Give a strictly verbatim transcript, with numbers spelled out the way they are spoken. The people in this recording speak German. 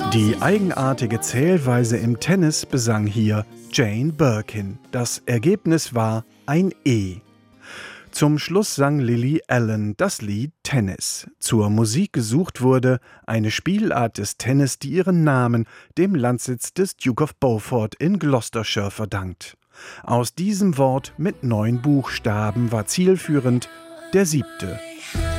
Die eigenartige Zählweise im Tennis besang hier Jane Birkin. Das Ergebnis war ein E. Zum Schluss sang Lily Allen das Lied Tennis. Zur Musik gesucht wurde eine Spielart des Tennis, die ihren Namen dem Landsitz des Duke of Beaufort in Gloucestershire verdankt. Aus diesem Wort mit neun Buchstaben war zielführend der siebte.